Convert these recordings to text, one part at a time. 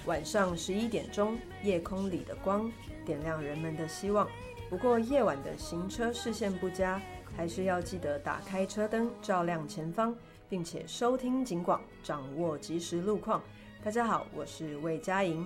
晚上11点钟，夜空里的光点亮人们的希望。不过夜晚的行车视线不佳，还是要记得打开车灯，照亮前方，并且收听警广，掌握即时路况。大家好，我是魏佳莹。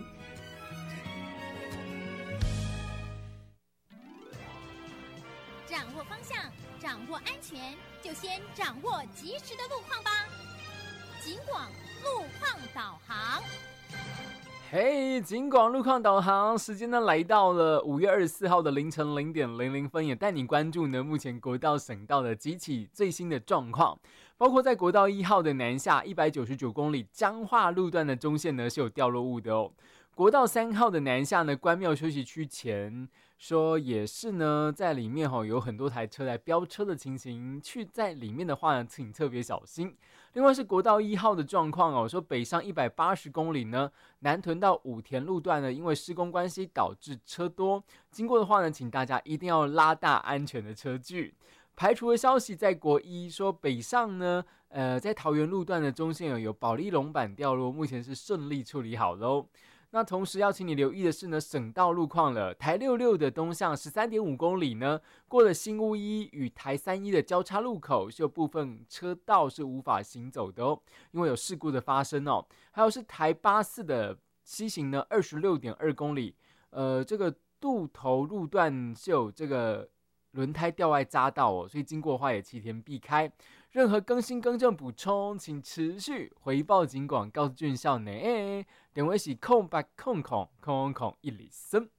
掌握方向，掌握安全，就先掌握即时的路况吧。警广路况导航。 嘿，警广路况导航时间呢来到了5月24号的凌晨0点00分，也带你关注呢目前国道、省道的几起最新的状况，包括在国道1号的南下199公里彰化路段的中线呢是有掉落物的哦。国道3号的南下呢，关庙休息区前说也是呢，在里面有很多台车来飙车的情形，去在里面的话呢，请特别小心。另外是国道1号的状况哦，说北上180公里呢，南屯到武田路段呢，因为施工关系导致车多，经过的话呢，请大家一定要拉大安全的车距。排除的消息在国一说北上呢，在桃园路段的中线有保利龙板掉落，目前是顺利处理好喽。那同时要请你留意的是呢，省道路况了。台66的东向 13.5 公里呢，过了新屋一与台31的交叉路口，是有部分车道是无法行走的哦，因为有事故的发生哦。还有是台84的西行呢 26.2 公里，这个渡头路段是有这个轮胎掉外匝道哦，所以经过的话也7天避开。任何更新更正补充，请持续回报警广告郡校内。电话是0800000103。